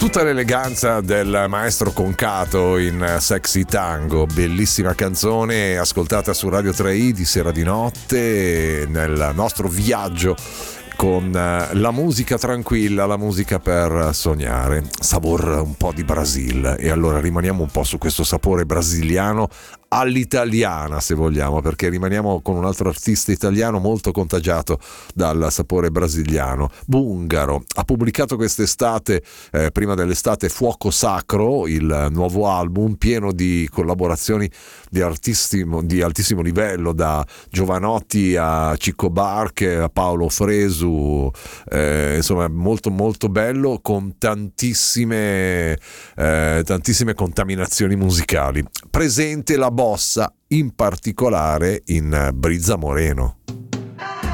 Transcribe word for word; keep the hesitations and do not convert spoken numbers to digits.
tutta l'eleganza del maestro Concato in Sexy Tango, bellissima canzone ascoltata su Radio tre i di sera di notte nel nostro viaggio con la musica tranquilla, la musica per sognare, sapor un po' di Brasil. E allora rimaniamo un po' su questo sapore brasiliano all'italiana, se vogliamo, perché rimaniamo con un altro artista italiano molto contagiato dal sapore brasiliano. Bungaro ha pubblicato quest'estate, eh, prima dell'estate, Fuoco Sacro, il nuovo album pieno di collaborazioni di altissimo, di altissimo livello, da Giovanotti a Chico Barche a Paolo Fresu, eh, insomma molto molto bello, con tantissime eh, tantissime contaminazioni musicali. Presente la bossa, in particolare in Brizza Moreno.